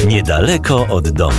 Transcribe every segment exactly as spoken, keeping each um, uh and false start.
Niedaleko od domu.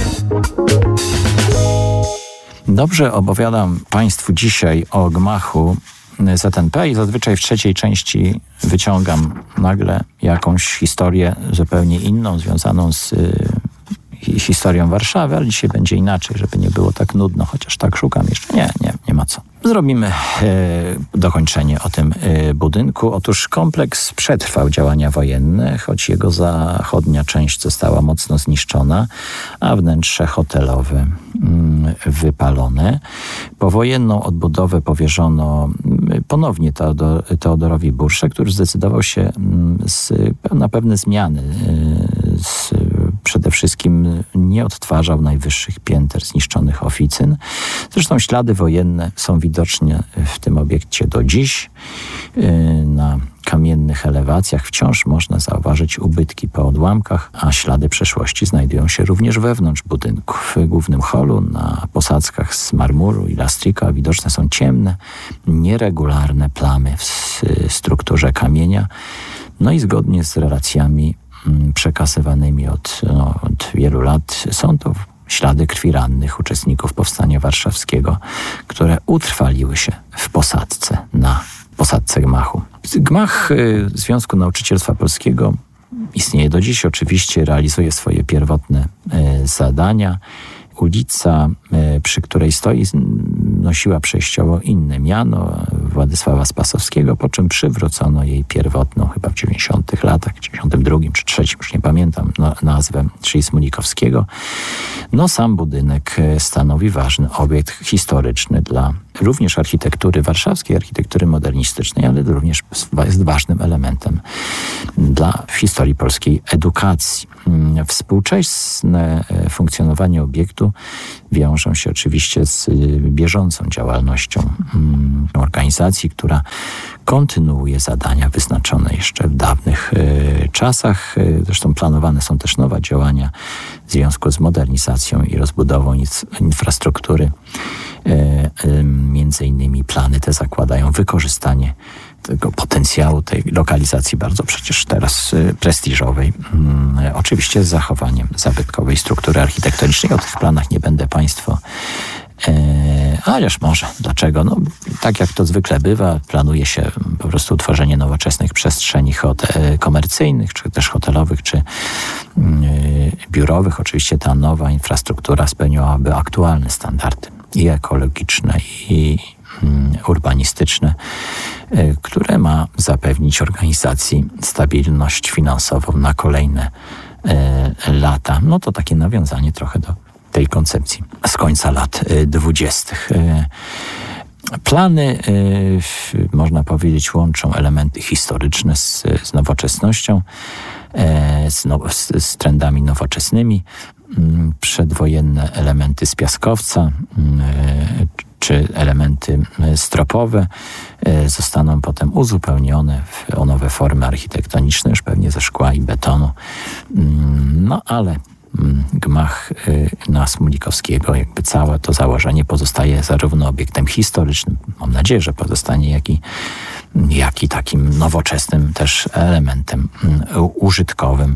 Dobrze opowiadam Państwu dzisiaj o gmachu Z N P i zazwyczaj w trzeciej części wyciągam nagle jakąś historię zupełnie inną, związaną z y, historią Warszawy, ale dzisiaj będzie inaczej, żeby nie było tak nudno, chociaż tak szukam jeszcze. Nie, nie, nie ma co. Zrobimy e, dokończenie o tym e, budynku. Otóż kompleks przetrwał działania wojenne, choć jego zachodnia część została mocno zniszczona, a wnętrze hotelowe mm, wypalone. Powojenną odbudowę powierzono ponownie Teodor, Teodorowi Bursze, który zdecydował się mm, z, na pewne zmiany. E, z, przede wszystkim nie odtwarzał najwyższych pięter zniszczonych oficyn. Zresztą ślady wojenne są widoczne w tym obiekcie do dziś. Na kamiennych elewacjach wciąż można zauważyć ubytki po odłamkach, a ślady przeszłości znajdują się również wewnątrz budynku. W głównym holu na posadzkach z marmuru i lastrika widoczne są ciemne, nieregularne plamy w strukturze kamienia. No i zgodnie z relacjami przekazywanymi od, no, od wielu lat są to ślady krwi rannych uczestników Powstania Warszawskiego, które utrwaliły się w posadzce, na posadzce gmachu. Gmach Związku Nauczycielstwa Polskiego istnieje do dziś, oczywiście realizuje swoje pierwotne e, zadania. Ulica, e, przy której stoi, nosiła przejściowo inne miano, Władysława Spasowskiego, po czym przywrócono jej pierwotną, chyba w dziewięćdziesiątych latach, dziewięćdziesiątym drugim czy trzecim, już nie pamiętam no, nazwę, czyli Smulikowskiego. No sam budynek stanowi ważny obiekt historyczny dla również architektury warszawskiej, architektury modernistycznej, ale również jest ważnym elementem dla w historii polskiej edukacji. Współczesne funkcjonowanie obiektu wiążą się oczywiście z bieżącą działalnością organizacji, która kontynuuje zadania wyznaczone jeszcze w dawnych y, czasach. Zresztą planowane są też nowe działania w związku z modernizacją i rozbudową inf- infrastruktury. Y, y, między innymi plany te zakładają wykorzystanie tego potencjału, tej lokalizacji bardzo przecież teraz y, prestiżowej. Y, oczywiście z zachowaniem zabytkowej struktury architektonicznej. O tych planach nie będę Państwu Eee, ależ może, dlaczego? No, tak jak to zwykle bywa, planuje się po prostu utworzenie nowoczesnych przestrzeni hote- komercyjnych, czy też hotelowych, czy yy, biurowych. Oczywiście ta nowa infrastruktura spełniałaby aktualne standardy i ekologiczne, i yy, urbanistyczne, yy, które ma zapewnić organizacji stabilność finansową na kolejne yy, lata. No to takie nawiązanie trochę do tej koncepcji z końca lat dwudziestych. Plany, można powiedzieć, łączą elementy historyczne z, z nowoczesnością, z, no, z, z trendami nowoczesnymi. Przedwojenne elementy z piaskowca czy elementy stropowe zostaną potem uzupełnione w, o nowe formy architektoniczne, już pewnie ze szkła i betonu. No ale gmach na Smulikowskiego, jakby całe to założenie pozostaje zarówno obiektem historycznym, mam nadzieję, że pozostanie, jak i, jak i takim nowoczesnym też elementem użytkowym.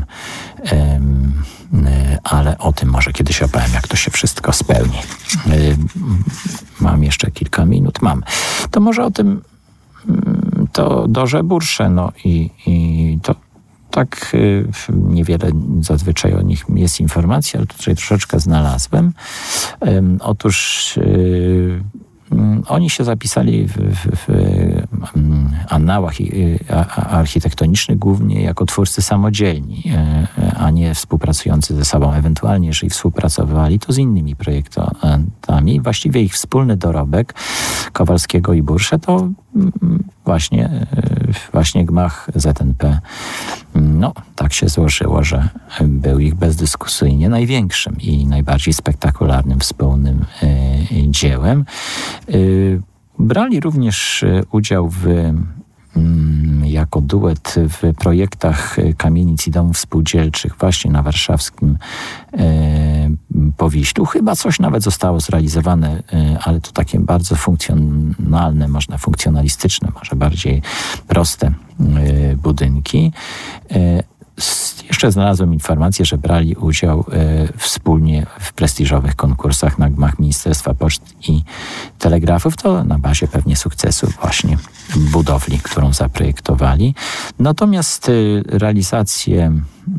Ale o tym może kiedyś opowiem, jak to się wszystko spełni. Mam jeszcze kilka minut. Mam. To może o tym to Dorze Bursze, no i, i to tak y, niewiele zazwyczaj o nich jest informacji, ale tutaj troszeczkę znalazłem. Y, otóż y, y, oni się zapisali w, w, w y, annałach y, a, architektonicznych głównie jako twórcy samodzielni, y, a nie współpracujący ze sobą. Ewentualnie, jeżeli współpracowali, to z innymi projektantami. Właściwie ich wspólny dorobek Kowalskiego i Bursze to właśnie, właśnie gmach Z N P. No, tak się złożyło, że był ich bezdyskusyjnie największym i najbardziej spektakularnym wspólnym y, dziełem. Y, brali również udział w jako duet w projektach kamienic i domów spółdzielczych właśnie na warszawskim e, Powiślu. Chyba coś nawet zostało zrealizowane, e, ale to takie bardzo funkcjonalne, można funkcjonalistyczne, może bardziej proste e, budynki. E, Jeszcze znalazłem informację, że brali udział y, wspólnie w prestiżowych konkursach na gmach Ministerstwa Poczt i Telegrafów. To na bazie pewnie sukcesu właśnie budowli, którą zaprojektowali. Natomiast y, realizacje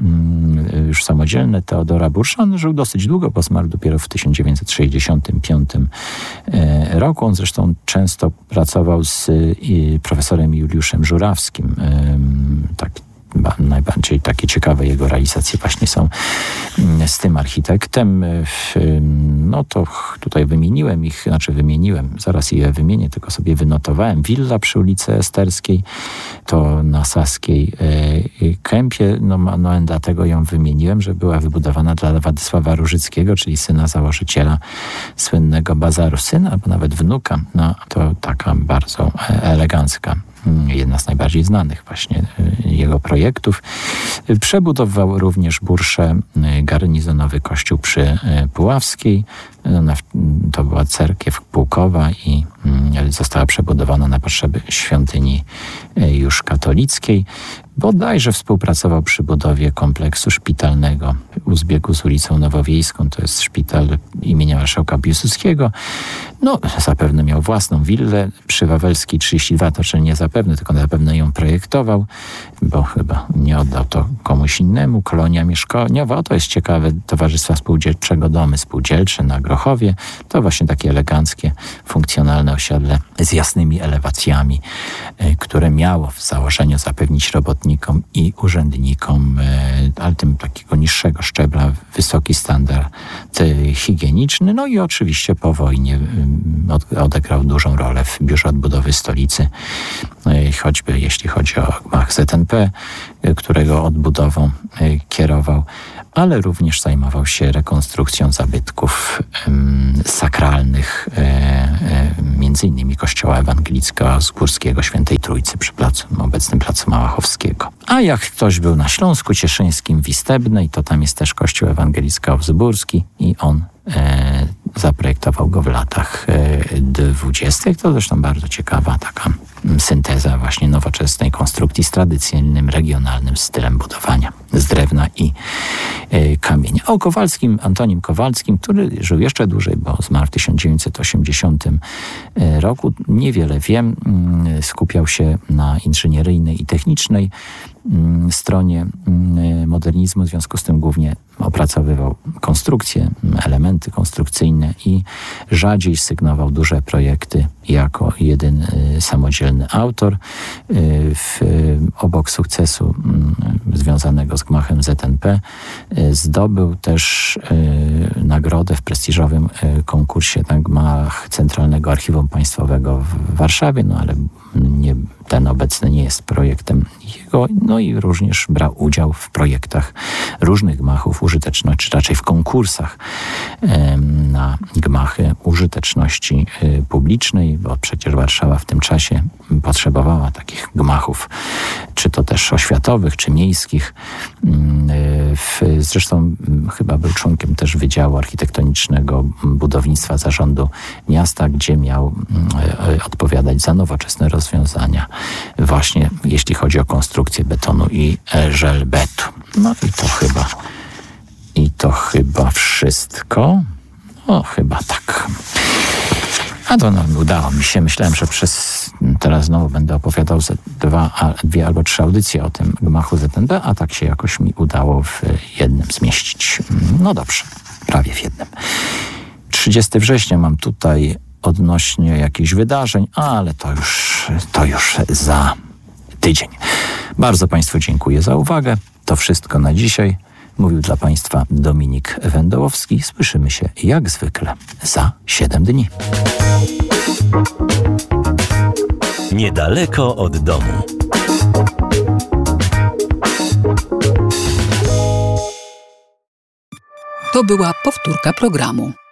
y, już samodzielne Teodora Bursza, on żył dosyć długo, bo zmarł dopiero w tysiąc dziewięćset sześćdziesiątym piątym y, roku. On zresztą często pracował z y, profesorem Juliuszem Żurawskim. Y, tak, najbardziej takie ciekawe jego realizacje właśnie są z tym architektem. No to tutaj wymieniłem ich, znaczy wymieniłem, zaraz je wymienię, tylko sobie wynotowałem. Willa przy ulicy Esterskiej, to na Saskiej Kępie, no, no dlatego ją wymieniłem, że była wybudowana dla Władysława Różyckiego, czyli syna założyciela słynnego bazaru. Syna, albo nawet wnuka, no to taka bardzo elegancka, jedna z najbardziej znanych właśnie jego projektów. Przebudował również Bursze garnizonowy kościół przy Puławskiej. To była cerkiew pułkowa i została przebudowana na potrzeby świątyni już katolickiej. Bodajże współpracował przy budowie kompleksu szpitalnego u zbiegu z ulicą Nowowiejską. To jest szpital imienia marszałka Piłsudskiego. No, zapewne miał własną willę przy Wawelskiej trzydzieści dwa, to czy nie zapewne, tylko zapewne ją projektował, bo chyba nie oddał to komuś innemu. Kolonia mieszkaniowa, to jest ciekawe, Towarzystwa Spółdzielczego Domy Spółdzielcze na Grochowie. To właśnie takie eleganckie, funkcjonalne osiedle z jasnymi elewacjami, które miało w założeniu zapewnić robotnikom i urzędnikom, ale tym takiego niższego szczebla, wysoki standard higieniczny. No i oczywiście po wojnie odegrał dużą rolę w Biurze Odbudowy Stolicy, choćby jeśli chodzi o gmach Z N P, którego odbudową kierował, ale również zajmował się rekonstrukcją zabytków um, sakralnych, e, e, między innymi kościoła ewangelicko-górskiego Świętej Trójcy przy placu, obecnym placu Małachowskiego. A jak ktoś był na Śląsku Cieszyńskim w Istebnej, to tam jest też kościół ewangelicko-wzgórski i on e, zaprojektował go w latach e, dwudziestych. To zresztą bardzo ciekawa taka synteza właśnie nowoczesnej konstrukcji z tradycyjnym, regionalnym stylem budowania z drewna i y, kamienia. O Kowalskim, Antonim Kowalskim, który żył jeszcze dłużej, bo zmarł w tysiąc dziewięćset osiemdziesiątym roku. Niewiele wiem. Y, skupiał się na inżynieryjnej i technicznej y, stronie y, modernizmu. W związku z tym głównie opracowywał konstrukcje, elementy konstrukcyjne i rzadziej sygnował duże projekty jako jedyny y, samodzielny autor. Y, w, y, obok sukcesu y, związanego z gmachem Z N P y, zdobył też y, nagrodę w prestiżowym y, konkursie na gmach Centralnego Archiwum Państwowego w Warszawie, no ale nie, ten obecny nie jest projektem jego, no i również brał udział w projektach różnych gmachów użyteczności, czy raczej w konkursach y, na gmachy użyteczności y, publicznej, bo przecież Warszawa w tym czasie potrzebowała takich gmachów, czy to też oświatowych, czy miejskich. Y, zresztą y, chyba był członkiem też Wydziału Architektonicznego Budownictwa Zarządu Miasta, gdzie miał y, y, odpowiadać za nowoczesne rozwiązania właśnie jeśli chodzi o konstrukcję betonu i żelbetu. No i to chyba i to chyba wszystko. No chyba tak. A to no, udało mi się. Myślałem, że przez teraz znowu będę opowiadał ze dwa, a, dwie albo trzy audycje o tym gmachu Z N P, a tak się jakoś mi udało w jednym zmieścić. No dobrze, prawie w jednym. trzydziestego września mam tutaj odnośnie jakichś wydarzeń, ale to już, to już za tydzień. Bardzo Państwu dziękuję za uwagę. To wszystko na dzisiaj. Mówił dla Państwa Dominik Wendołowski. Słyszymy się jak zwykle za siedem dni. Niedaleko od domu. To była powtórka programu.